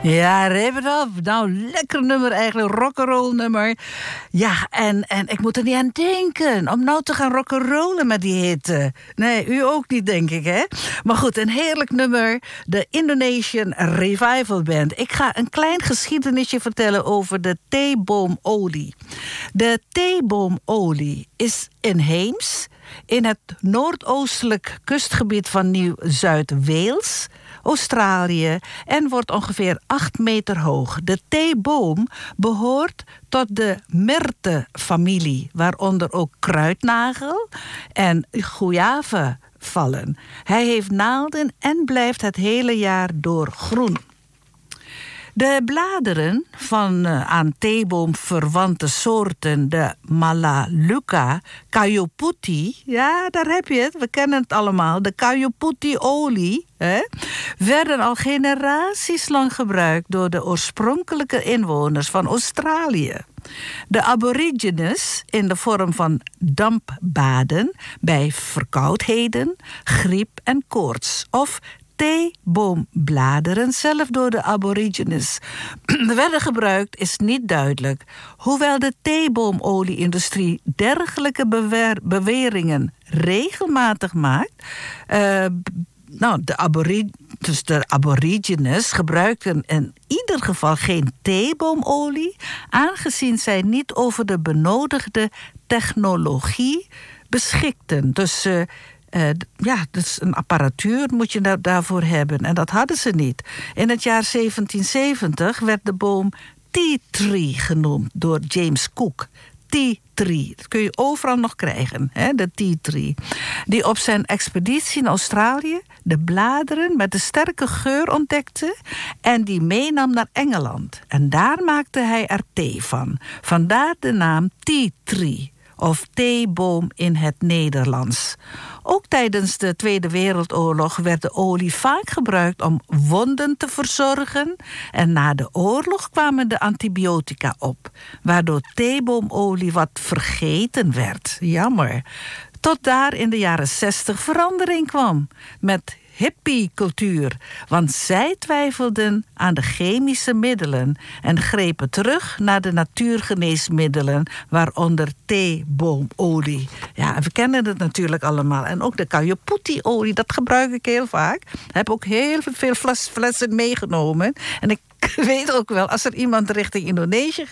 Ja, Rev It Up. Nou, lekker nummer eigenlijk, rock'n'roll nummer. Ja, en ik moet er niet aan denken om nou te gaan rock'n'rollen met die hitte. Nee, u ook niet, denk ik, hè? Maar goed, een heerlijk nummer, de Indonesian Revival Band. Ik ga een klein geschiedenisje vertellen over de theeboomolie. De theeboomolie is inheems in het noordoostelijk kustgebied van Nieuw-Zuid-Wales, Australië, en wordt ongeveer 8 meter hoog. De theeboom behoort tot de myrte-familie, waaronder ook kruidnagel en goeave vallen. Hij heeft naalden en blijft het hele jaar door groen. De bladeren van aan theeboom verwante soorten, de Melaleuca, kayu putih, ja, daar heb je het, we kennen het allemaal, de kayu putih olie, werden al generaties lang gebruikt door de oorspronkelijke inwoners van Australië. De aborigines in de vorm van dampbaden bij verkoudheden, griep en koorts, of theeboombladeren zelf door de aborigines werden gebruikt, is niet duidelijk. Hoewel de theeboomolie-industrie dergelijke beweringen regelmatig maakt, de aborigines gebruikten in ieder geval geen theeboomolie, aangezien zij niet over de benodigde technologie beschikten. Dus dus een apparatuur moet je daarvoor hebben. En dat hadden ze niet. In het jaar 1770 werd de boom tea tree genoemd door James Cook. Tea tree. Dat kun je overal nog krijgen, de tea tree. Die op zijn expeditie in Australië de bladeren met de sterke geur ontdekte en die meenam naar Engeland. En daar maakte hij er thee van. Vandaar de naam tea tree, of theeboom in het Nederlands. Ook tijdens de Tweede Wereldoorlog werd de olie vaak gebruikt om wonden te verzorgen. En na de oorlog kwamen de antibiotica op, waardoor theeboomolie wat vergeten werd. Jammer. Tot daar in de jaren 60 verandering kwam met hippiecultuur, want zij twijfelden aan de chemische middelen en grepen terug naar de natuurgeneesmiddelen, waaronder theeboomolie. Ja, we kennen het natuurlijk allemaal. En ook de kayu putih olie, dat gebruik ik heel vaak. Ik heb ook heel veel flessen meegenomen. En ik weet ook wel, als er iemand richting Indonesië